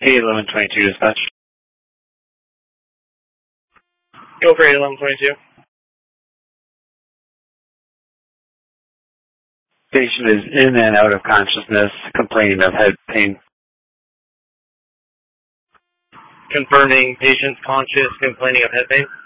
1122 dispatch. Go for 1122. Patient is in and out of consciousness, complaining of head pain. Confirming patient's conscious, complaining of head pain.